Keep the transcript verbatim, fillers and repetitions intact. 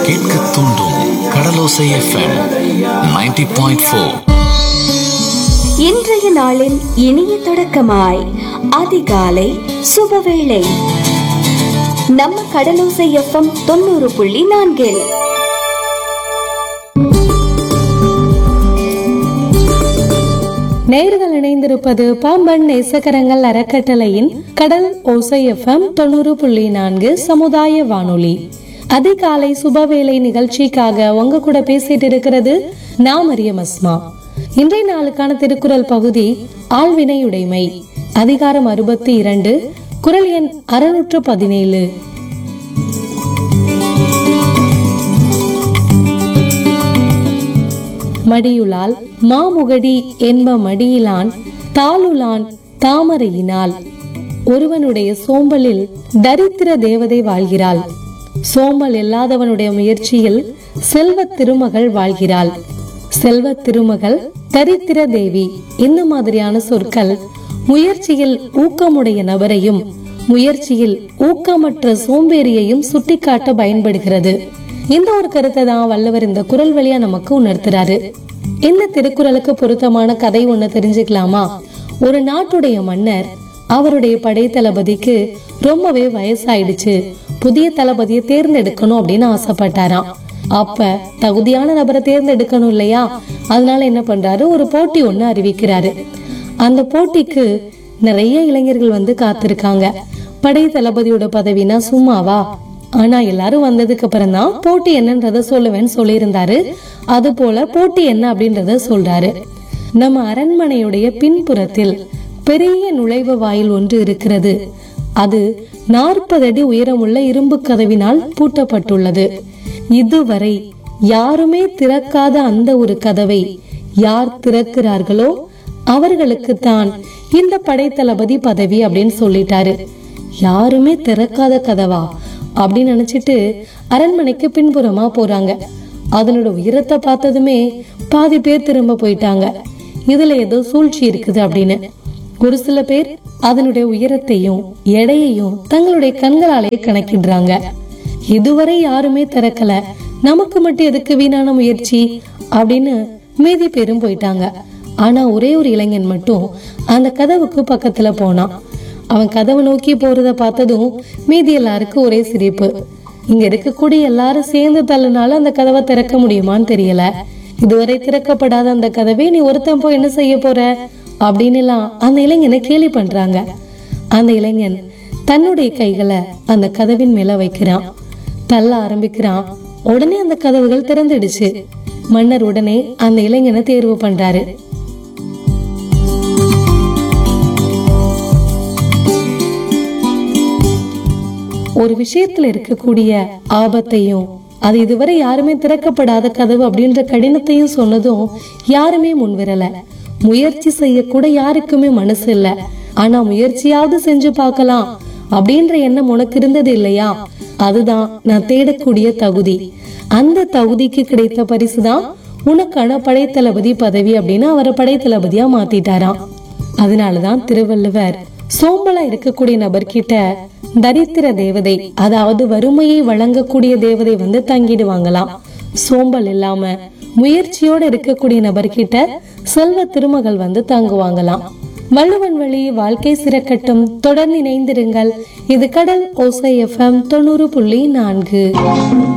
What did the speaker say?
கேட்க தூண்டும் கடலோசை FM ninety point four. இன்றைய நாளின் இனிய தொடக்கமாய் அதிகாலை சுபவேளை நம்ம கடலோசை எஃப்எம் தொண்ணூறு புள்ளி நான்கில். நேயர்கள் இணைந்திருப்பது பாம்பன் நேசகரங்கள் அறக்கட்டளையின் கடல் ஓசை எஃப்எம் தொண்ணூறு புள்ளி நான்கு சமுதாய வானொலி. அதிகாலை சுபவேளை நிகழ்ச்சிக்காக உங்க கூட பேசிட்டு இருக்கிறது நான் மரியம் அஸ்மா. இன்றைய நாளுக்கான திருக்குறள் பகுதி ஆழ்வினையுடைமை, அதிகாரம் அறுபத்தி இரண்டு, குறள் எண் அறுநூற்று பதினேழு. மடியுளால் மாமுகடி என்ப மடியிலான் தாளுலான் தாமரையினால். ஒருவனுடைய சோம்பலில் தரித்திர தேவதை வாழ்கிறாள். சோம்பல் இல்லாதவனுடைய முயற்சியில் செல்வ திருமகள் வாழ்கிறாள். செல்வ திருமகள் தரித்திர தேவி. இந்த மாதிரியான சொற்கள் முயற்சியில் ஊக்கமுடைய நபரையும் முயற்சியில் ஊக்கமற்ற சோம்பேறியையும் சுட்டிக்காட்ட பயன்படுகிறது. இந்த ஒரு கருத்தை தான் வள்ளுவர் இந்த குறள் வழியா நமக்கு உணர்த்துறாரு. இந்த திருக்குறளுக்கு பொருத்தமான கதை ஒண்ணு தெரிஞ்சுக்கலாமா? ஒரு நாட்டுடைய மன்னர் அவருடைய படை தளபதிக்கு ரொம்பவே வயசாயிடுச்சு, புதிய தளபதியை தேர்ந்தெடுக்கணும் அப்படின்னு ஆசைப்பட்டாராம். அப்ப தகுதியான நபரை தேர்ந்தெடுக்கணும் இல்லையா? அதனால என்ன பண்றாரு, ஒரு போட்டி ஒண்ணு அறிவிக்கிறாரு. அந்த போட்டிக்கு நிறைய இளைஞர்கள் வந்து காத்திருக்காங்க. படை தளபதியோட பதவினா சும்மாவா? ஆனா எல்லாரும் வந்ததுக்கு அப்புறம் தான் போட்டி என்னன்றத சொல்லுவேன்னு சொல்லியிருந்தாரு. அது போல போட்டி என்ன அப்படின்றத சொல்றாரு. நம்ம அரண்மனையுடைய பின்புறத்தில் பெரிய நுழைவு வாயில் ஒன்று இருக்கிறது. அது நாற்பது அடி உயரமுள்ள இரும்பு கதவினால் பூட்டப்பட்டுள்ளது. இதுவரை யாருமே திறக்காத அந்த ஒரு கதவை யார் திறக்கிறார்களோ அவர்களுக்கு தான் இந்த படைத்தளபதி பதவி அப்படின்னு சொல்லிட்டாரு. யாருமே திறக்காத கதவா அப்படின்னு நினைச்சிட்டு அரண்மனைக்கு பின்புறமா போறாங்க. அதனோட உயரத்தை பார்த்ததுமே பாதி பேர் திரும்ப போயிட்டாங்க. இதுல ஏதோ சூழ்ச்சி இருக்குது அப்படின்னு. ஒரு சில பேர் அதனுடைய உயரத்தையும் எடையையும் தங்களுடைய கண்களாலேயே கணக்கிடுறாங்க. இதுவரை யாருமே திறக்கல, நமக்கு மட்டும் எதுக்கு வீணான முயற்சி அப்படின்னு மீதி பேரும் போயிட்டாங்க. ஆனா ஒரே ஒரு இளைஞன் மட்டும் அந்த கதவுக்கு பக்கத்துல போனான். அவன் கதவை நோக்கி போறத பார்த்ததும் மீதி எல்லாருக்கும் ஒரே சிரிப்பு. இங்க இருக்கக்கூடிய எல்லாரும் சேர்ந்து தள்ளுனால அந்த கதவை திறக்க முடியுமான்னு தெரியல. இதுவரை திறக்கப்படாத அந்த கதவை நீ ஒருத்தன் போய் என்ன செய்ய போற அப்படின்னு எல்லாம் அந்த இளைஞனை கேலி பண்றாங்க. அந்த இளைஞன் தன்னுடைய கைகளை அந்த கதவின் மேல வைக்கிறான், தள்ள ஆரம்பிக்கிறான். உடனே அந்த கதவுகள் திறந்துடுச்சு. மன்னர் உடனே அந்த இளைஞனை தேர்வு பண்றாரு. ஒரு விஷயத்துல இருக்கக்கூடிய ஆபத்தையும் அது இதுவரை யாருமே திறக்கப்படாத கதவு அப்படின்ற கடினத்தையும் சொன்னதும் யாருமே முன்வரல. முயற்சி செய்ய கூட யாருக்குமே மனசு இல்ல. ஆனா முயற்சியாவது செஞ்சு பார்க்கலாம் அப்படின்ற எண்ணம் உனக்கு இருந்தது இல்லையா? அதுதான் நான் தேடக்கூடிய தகுதி. அந்த தகுதிக்கு கிடைத்த பரிசுதான் உனக்கான படைத்தளபதி பதவி அப்படின்னு அவரை படைத்தளபதியா மாத்திட்டாராம். அதனாலதான் திருவள்ளுவர் சோம்பலா இருக்கக்கூடிய நபர்கிட்ட தரித்திர தேவதை, அதாவது வறுமையை வழங்கக்கூடிய தேவதை வந்து தங்கிடுவாங்களாம். சோம்பல் இல்லாம முயற்சியோட இருக்கக்கூடிய நபர்கிட்ட செல்வ திருமகள் வந்து தங்குவாங்களாம். வள்ளுவன் வழி வாழ்க்கை சிறக்கட்டும். தொடர்ந்து இணைந்திருங்கள். இது கடல் ஓசை எஃப்எம் தொண்ணூறு புள்ளி நான்கு.